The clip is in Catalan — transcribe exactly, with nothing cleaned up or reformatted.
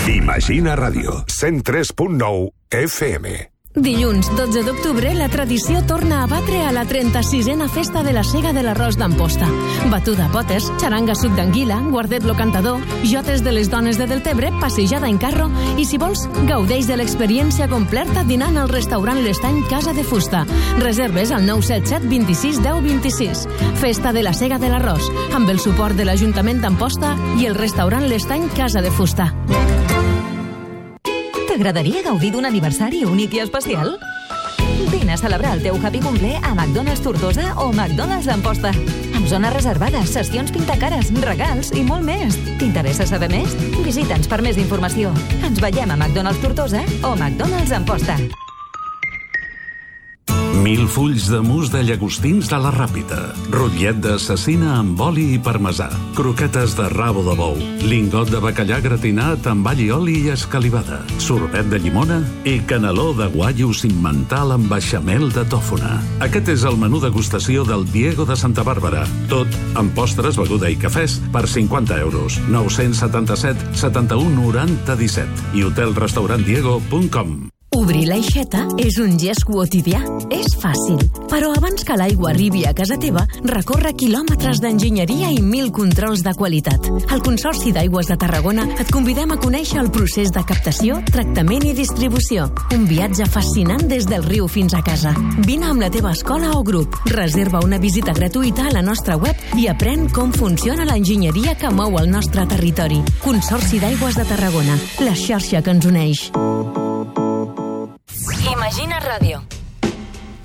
Imagina Ràdio, cent tres punt nou F M. Dilluns dotze d'octubre, la tradició torna a batre a la trenta-sisena Festa de la Sega de l'Arròs d'Amposta. Batuda a potes, xaranga suc d'anguila, guardet lo cantador, jotes de les dones de Deltebre, passejada en carro i, si vols, gaudeix de l'experiència completa dinant al restaurant L'Estany Casa de Fusta. Reserves al nou set set vint sis deu vint sis. Festa de la Sega de l'Arròs, amb el suport de l'Ajuntament d'Amposta i el restaurant L'Estany Casa de Fusta. T'agradaria gaudir d'un aniversari únic i especial? Vine a celebrar el teu happy cumple a McDonald's Tortosa o McDonald's Amposta. Amb zones reservades, sessions pintacares, regals i molt més. T'interessa saber més? Visita'ns per més informació. Ens veiem a McDonald's Tortosa o McDonald's Amposta. Mil fulls de mus de llagostins de la Ràpita, rotllet de cecina amb oli i parmesà, croquetes de rabo de bou, lingot de bacallà gratinat amb all i oli i escalivada, sorbet de llimona i caneló de guaio simmental amb beixamel de tòfona. Aquest és el menú degustació del Diego de Santa Bàrbara. Tot amb postres, beguda i cafès per cinquanta euros. nou setanta set setanta-u noranta disset i hotel restaurant diego punt com. Obrir l'aixeta és un gest quotidià. És fàcil, però abans que l'aigua arribi a casa teva, recorre quilòmetres d'enginyeria i mil controls de qualitat. Al Consorci d'Aigües de Tarragona et convidem a conèixer el procés de captació, tractament i distribució. Un viatge fascinant des del riu fins a casa. Vine amb la teva escola o grup, reserva una visita gratuïta a la nostra web i aprèn com funciona l'enginyeria que mou el nostre territori. Consorci d'Aigües de Tarragona, la xarxa que ens uneix. Imagina Ràdio.